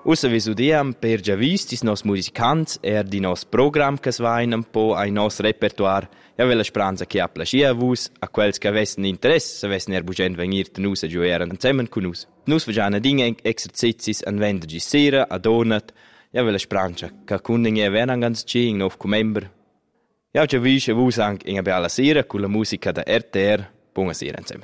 Ussa vesudiam per già vistis nos musicants di nos program che svain un po' ai nos repertoire. Ja vela speranza che applaschia a vus, a quels che avessen interesse, se avessen bugen venir tenus a giueren insieme con nus. Nus fagiana dinge exercicis an vendergi sera, a donat. Ja vela speranza che kunninge venan ganz cing nov cum member. Ja già visce vus anche in a bella sera con la musica da RTR. Buonasera insieme.